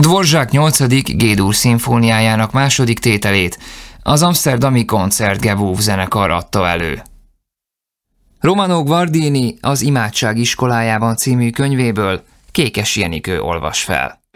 Dvorzsák 8. G-dur szimfóniájának második tételét az amszterdami Concertgebouw zenekar adta elő. Romano Guardini az Imádság iskolájában című könyvéből Kékes Jenikő olvas fel.